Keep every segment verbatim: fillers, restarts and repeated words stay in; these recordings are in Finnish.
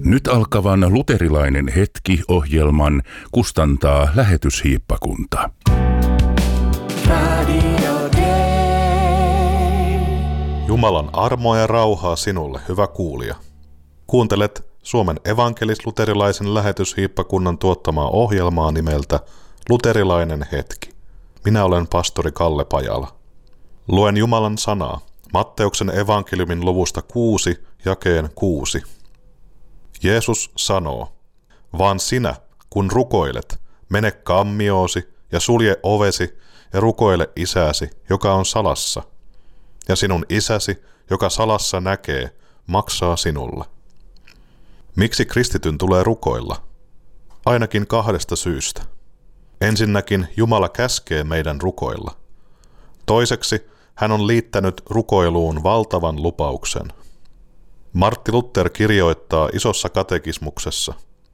Nyt alkavan luterilainen hetki-ohjelman kustantaa Lähetyshiippakunta. Jumalan armoa ja rauhaa sinulle, hyvä kuulija. Kuuntelet Suomen evankelis-luterilaisen Lähetyshiippakunnan tuottamaa ohjelmaa nimeltä Luterilainen hetki. Minä olen pastori Kalle Pajala. Luen Jumalan sanaa Matteuksen evankeliumin luvusta kuusi, jakeen kuusi. Jeesus sanoo, vaan sinä, kun rukoilet, mene kammioasi ja sulje ovesi ja rukoile isäsi, joka on salassa. Ja sinun isäsi, joka salassa näkee, maksaa sinulle. Miksi kristityn tulee rukoilla? Ainakin kahdesta syystä. Ensinnäkin Jumala käskee meidän rukoilla. Toiseksi hän on liittänyt rukoiluun valtavan lupauksen. Martti Luther kirjoittaa isossa katekismuksessa,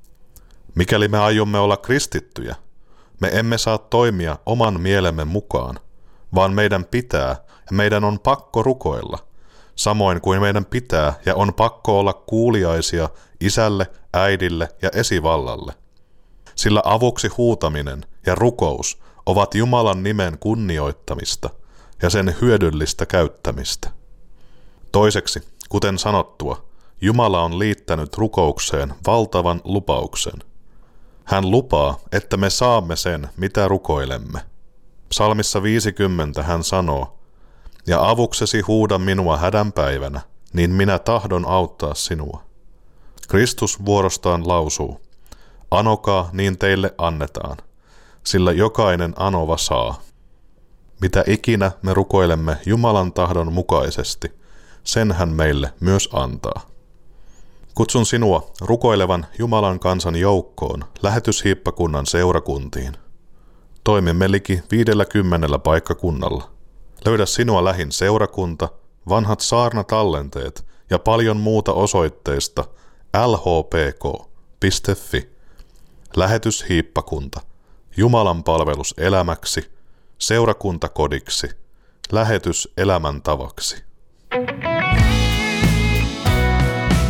mikäli me aiomme olla kristittyjä, me emme saa toimia oman mielemme mukaan, vaan meidän pitää ja meidän on pakko rukoilla, samoin kuin meidän pitää ja on pakko olla kuuliaisia isälle, äidille ja esivallalle. Sillä avuksi huutaminen ja rukous ovat Jumalan nimen kunnioittamista ja sen hyödyllistä käyttämistä. Toiseksi, kuten sanottua, Jumala on liittänyt rukoukseen valtavan lupauksen. Hän lupaa, että me saamme sen, mitä rukoilemme. Psalmissa viisikymmentä hän sanoo, ja avuksesi huuda minua hädänpäivänä, niin minä tahdon auttaa sinua. Kristus vuorostaan lausuu, anokaa, niin teille annetaan, sillä jokainen anova saa. Mitä ikinä me rukoilemme Jumalan tahdon mukaisesti, sen hän meille myös antaa. Kutsun sinua rukoilevan Jumalan kansan joukkoon Lähetyshiippakunnan seurakuntiin. Toimimme liki viidelläkymmenellä paikkakunnalla. Löydä sinua lähin seurakunta, vanhat saarnatallenteet ja paljon muuta osoitteesta l h p k piste f i. Lähetyshiippakunta. Jumalan palvelus elämäksi, seurakuntakodiksi, lähetys elämäntavaksi.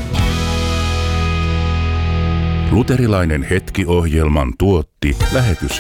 Luterilainen hetki-ohjelman tuotti Lähetyshiippakunta.